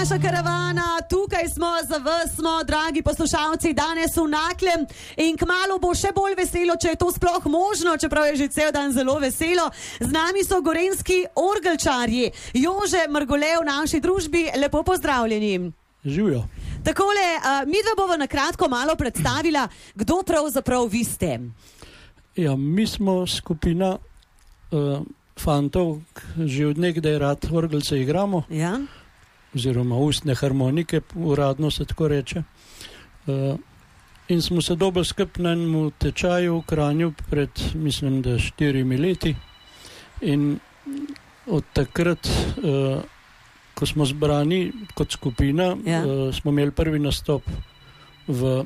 naša karavana, tukaj smo, za vas smo, dragi poslušalci, danes v Naklem in kmalu bo še bolj veselo, če je to sploh možno, čeprav je že cel dan zelo veselo. Z nami so gorenjski orgelčarji. Jože Mrgole v naši družbi, lepo pozdravljeni. Živijo. Takole, midva bova na kratko malo predstavila, kdo pravzaprav vi ste. Ja, mi smo skupina fantov, že od nekdaj rad orgelce igramo. Ja. Oziroma ustne harmonike, uradno se tako reče. In smo se dobili skupaj na enem tečaju v Kranju pred, mislim, da 4 leti. In od takrat, ko smo zbrani kot skupina, smo imeli prvi nastop v...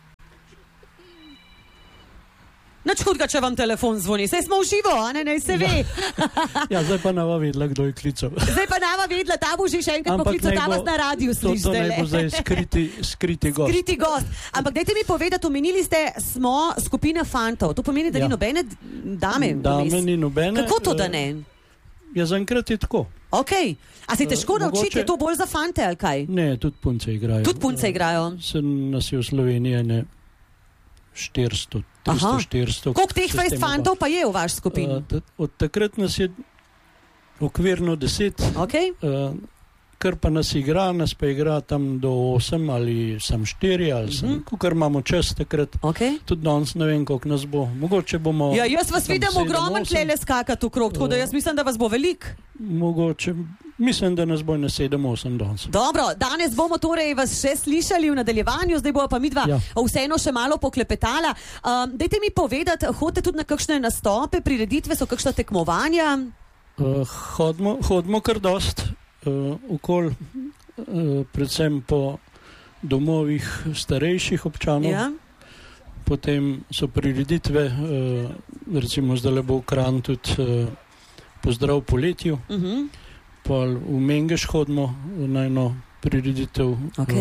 Nič hudega, če vam telefon zvoni. Saj smo v živo, a ne se ve. Ja, zdaj pa nava vedela, kdo je klical. Zdaj pa nava vedela, ta bo že še enkrat poklical, ta vas na radiju sliši. To naj bo zdaj skriti gost. Skriti gost. Ampak dajte mi povedati, omenili ste, smo skupina fantov. To pomeni, da ni nobene dame. Dame ni nobene. Kako to, da ne? Ja, zaenkrat je tako. Ok. A se težko naučiti, je to bolj za fante, ali kaj? Ne, tudi punce igrajo. Tudi punce igrajo. Se nas je v Sloveniji, ne, 400. Koliko teh fantov pa je v vaš skupini? Od takrat nas je okvirno 10, kar pa nas pa igra tam do 8 ali sam 4, ali sem, kar imamo čas takrat. Tudi danes ne vem, koliko nas bo. Mogoče bomo... Ja, jaz vas vidim ogromen tlele skakati v krog, tako da jaz mislim, da vas bo veliko. Mogoče, mislim, da nas bo na 7-8 danes. Dobro, danes bomo torej vas še slišali v nadaljevanju, zdaj bo pa midva vseeno še malo poklepetala. Dajte mi povedati, hodite tudi na kakšne nastope, prireditve, so kakšna tekmovanja? Hodimo kar dost okoli, predvsem po domovih starejših občanov. Potem so prireditve, recimo zdaj bo v Kranj tudi pozdrav poletju. V Mengeš hodimo na eno prireditev,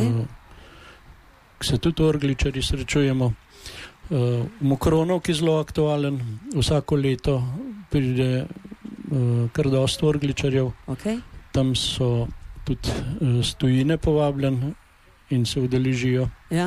ki se tudi orgličari srečujemo. V Mokronovk je zelo aktualen, vsako leto pride kar dost orgličarjev. Tam so tudi stojine povabljen in se udeležijo.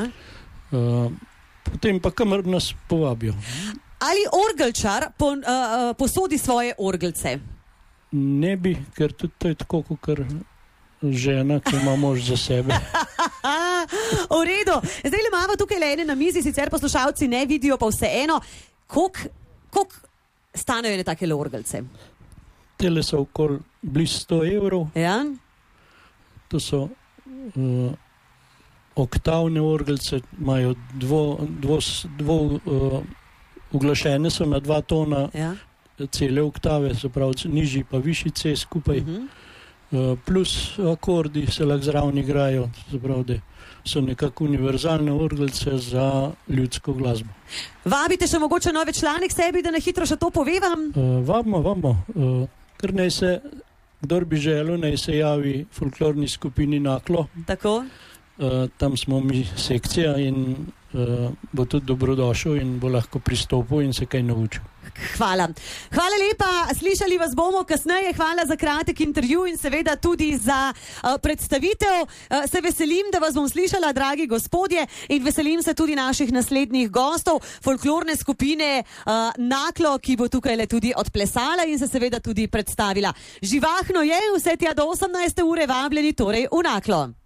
Potem pa kamor nas povabijo. Ali orgelčar posodi svoje orgelce? Ne bi, ker tudi to je tako, kot žena, ki ima mož za sebe. V redu. Zdaj le imamo tukaj le ene na mizi, sicer poslušalci ne vidijo, pa vseeno. Koliko stanejo ene take orgelce? Tele so okoli blizu 100 evrov. Ja. To so oktavne orgelce, imajo uglašene so na 2 tona, cele oktave, se pravi nižji pa višji C skupaj. Plus akordi se lahko zraven igrajo, se pravi, da so nekako univerzalne orgelce za ljudsko glasbo. Vabite še mogoče nove člane k sebi, da na hitro še to povevam? Vabimo. Ker naj se, kdor bi želel, naj se javi folklorni skupini Naklo. Tako. Tam smo mi sekcija in bo tudi dobrodošel in bo lahko pristopil in se kaj naučil. Hvala. Hvala lepa, slišali vas bomo kasneje, hvala za kratek intervju in seveda tudi za predstavitev. Se veselim, da vas bom slišala, dragi gospodje, in veselim se tudi naših naslednjih gostov, folklorne skupine Naklo, ki bo tukaj le tudi odplesala in se seveda tudi predstavila. Živahno je, vse tja do 18. ure vabljeni torej v Naklo.